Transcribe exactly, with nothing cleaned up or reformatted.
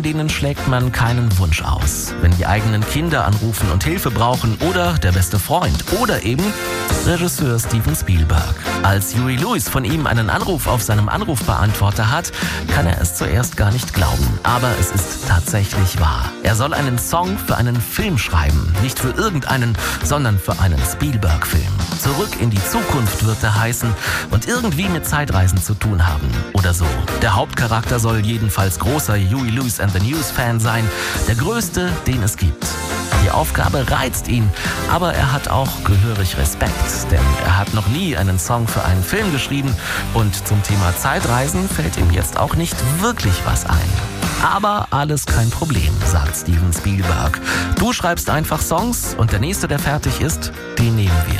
in denen schlägt man keinen Wunsch aus. Wenn die eigenen Kinder anrufen und Hilfe brauchen oder der beste Freund oder eben Regisseur Steven Spielberg. Als Huey Lewis von ihm einen Anruf auf seinem Anrufbeantworter hat, kann er es zuerst gar nicht glauben. Aber es ist tatsächlich wahr. Er soll einen Song für einen Film schreiben. Nicht für irgendeinen, sondern für einen Spielberg-Film. Zurück in die Zukunft wird er heißen und irgendwie mit Zeitreisen zu tun haben. Oder so. Der Hauptcharakter soll jedenfalls großer Huey Lewis and the News-Fan sein. Der größte, den es gibt. Die Aufgabe reizt ihn, aber er hat auch gehörig Respekt, denn er hat noch nie einen Song für einen Film geschrieben und zum Thema Zeitreisen fällt ihm jetzt auch nicht wirklich was ein. Aber alles kein Problem, sagt Steven Spielberg. Du schreibst einfach Songs und der nächste, der fertig ist, den nehmen wir.